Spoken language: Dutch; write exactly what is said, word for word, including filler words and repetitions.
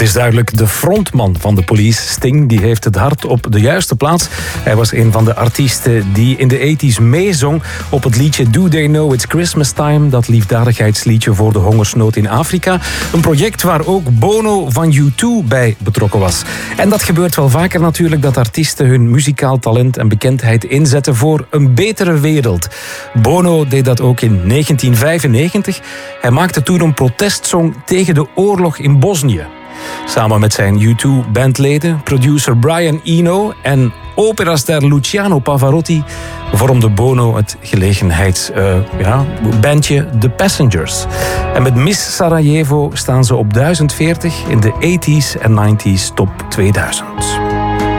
is duidelijk, de frontman van de Police, Sting, die heeft het hart op de juiste plaats. Hij was een van de artiesten die in de tachtiger meezong op het liedje Do They Know It's Christmas Time, dat liefdadigheidsliedje voor de hongersnood in Afrika. Een project waar ook Bono van U twee bij betrokken was. En dat gebeurt wel vaker natuurlijk, dat artiesten hun muzikaal talent en bekendheid inzetten voor een betere wereld. Bono deed dat ook in negentien vijfennegentig. Hij maakte toen een protestsong tegen de oorlog in Bosnië. Samen met zijn U twee bandleden, producer Brian Eno en operaster Luciano Pavarotti vormde Bono het gelegenheidsbandje uh, ja, bandje The Passengers. En met Miss Sarajevo staan ze op duizend veertig in de tachtiger en negentiger top tweeduizend.